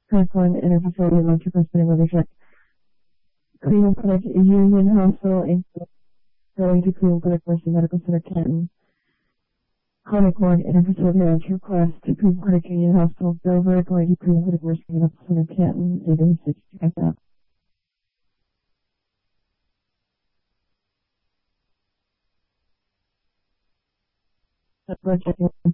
Kirkland Interfacility Electrical Spinning Mothership. Cleveland Clinic Union Hospital Inc. Going to Cleveland Clinic Mercy Medical Center Canton. Chronic Ward Interfacility Electric Request to Cleveland Clinic Union Hospital Dover. Going to Cleveland Clinic Mercy Medical Center Canton. 806 check out. Checking